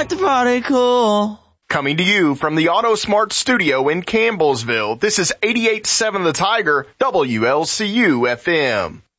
like to party cool. Coming to you from the AutoSmart studio in Campbellsville, this is 88.7 The Tiger, WLCU FM.